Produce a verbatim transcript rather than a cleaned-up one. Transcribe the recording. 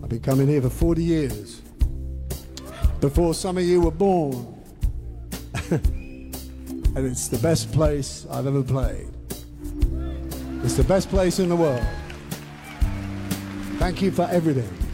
I've been coming here for forty years. Before some of you were born. And it's the best place I've ever played. It's the best place in the world. Thank you for everything.